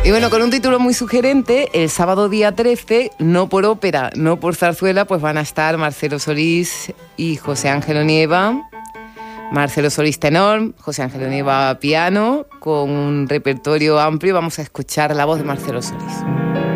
Y bueno, con un título muy sugerente, el sábado día 13, no por ópera, no por zarzuela, pues van a estar Marcelo Solís y José Ángel Onieva. Marcelo Solís tenor, José Ángel Onieva piano, con un repertorio amplio. Vamos a escuchar la voz de Marcelo Solís.